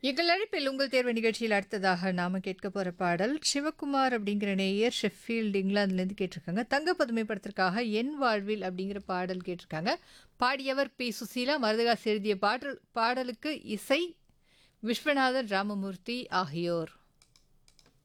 எங்கள் அழைப்பில் உங்கள் தேர்வு நிகழ்ச்சியில் அடுத்ததாக நாம கேட்க போற பாடல் சிவகுமார் அப்படிங்கிற நேயர் ஷெஃபீல்டு இங்கிலாந்துலேருந்து கேட்டிருக்காங்க. தங்க பதுமை படத்திற்காக என் வாழ்வில் அப்படிங்கிற பாடல் கேட்டிருக்காங்க. பாடியவர் பி சுசீலா. மருதகாசி எழுதிய பாடலுக்கு இசை விஸ்வநாதன் ராமமூர்த்தி ஆகியோர்.